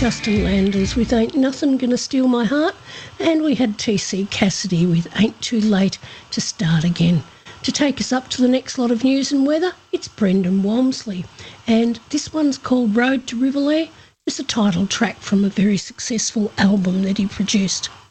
Justin Landers with Ain't Nothing Gonna Steal My Heart, and we had TC Cassidy with Ain't Too Late to Start Again. To take us up to the next lot of news and weather, it's Brendan Walmsley, and this one's called Road to Riveralee. It's a title track from a very successful album that he produced.